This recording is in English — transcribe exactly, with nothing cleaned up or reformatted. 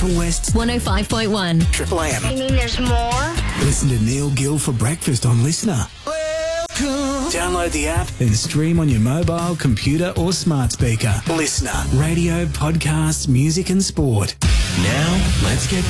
Central West one oh five point one. Triple M. You mean there's more? Listen to Neil Gill for breakfast on Listener. Welcome. Download the app and stream on your mobile, computer or smart speaker. Listener. Radio, podcasts, music and sport. Now, let's get